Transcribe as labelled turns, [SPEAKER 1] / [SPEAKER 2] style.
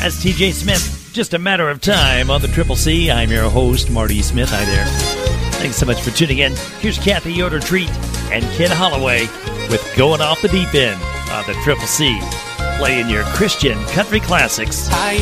[SPEAKER 1] That's TJ Smith. Just a matter of time on the Triple C. I'm your host, Marty Smith. Hi there. Thanks so much for tuning in. Here's Kathy Yoder Treat and Ken Holloway with Going Off the Deep End on the Triple C. Playing your Christian country classics.
[SPEAKER 2] I